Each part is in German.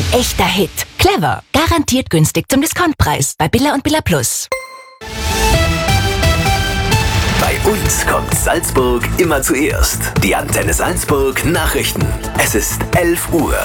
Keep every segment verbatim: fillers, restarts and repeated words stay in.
echter Hit. Clever. Garantiert günstig zum Discountpreis bei Billa und Billa Plus. Bei uns kommt Salzburg immer zuerst. Die Antenne Salzburg Nachrichten. Es ist elf Uhr.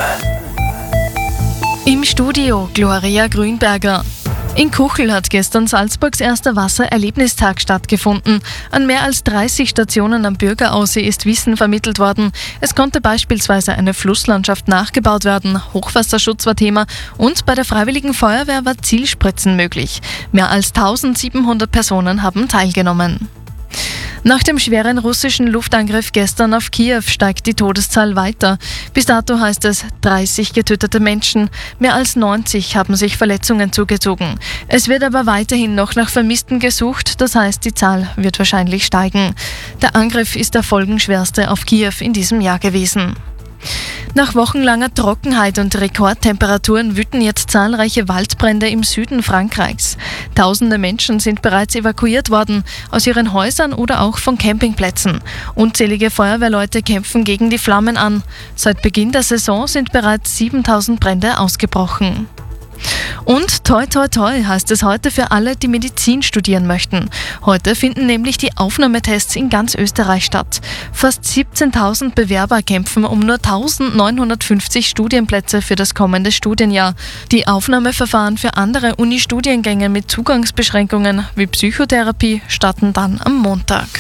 Im Studio Gloria Grünberger. In Kuchel hat gestern Salzburgs erster Wassererlebnistag stattgefunden. An mehr als dreißig Stationen am Bürgeraussee ist Wissen vermittelt worden. Es konnte beispielsweise eine Flusslandschaft nachgebaut werden, Hochwasserschutz war Thema und bei der Freiwilligen Feuerwehr war Zielspritzen möglich. Mehr als eintausendsiebenhundert Personen haben teilgenommen. Nach dem schweren russischen Luftangriff gestern auf Kiew steigt die Todeszahl weiter. Bis dato heißt es dreißig getötete Menschen, mehr als neunzig haben sich Verletzungen zugezogen. Es wird aber weiterhin noch nach Vermissten gesucht, das heißt, die Zahl wird wahrscheinlich steigen. Der Angriff ist der folgenschwerste auf Kiew in diesem Jahr gewesen. Nach wochenlanger Trockenheit und Rekordtemperaturen wüten jetzt zahlreiche Waldbrände im Süden Frankreichs. Tausende Menschen sind bereits evakuiert worden, aus ihren Häusern oder auch von Campingplätzen. Unzählige Feuerwehrleute kämpfen gegen die Flammen an. Seit Beginn der Saison sind bereits siebentausend Brände ausgebrochen. Und toi toi toi heißt es heute für alle, die Medizin studieren möchten. Heute finden nämlich die Aufnahmetests in ganz Österreich statt. Fast siebzehntausend Bewerber kämpfen um nur eintausendneunhundertfünfzig Studienplätze für das kommende Studienjahr. Die Aufnahmeverfahren für andere Uni-Studiengänge mit Zugangsbeschränkungen wie Psychotherapie starten dann am Montag.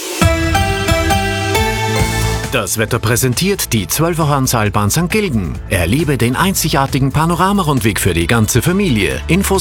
Das Wetter präsentiert die zwölfer Seilbahn Sankt Gilgen. Erlebe den einzigartigen Panoramarundweg für die ganze Familie. Infos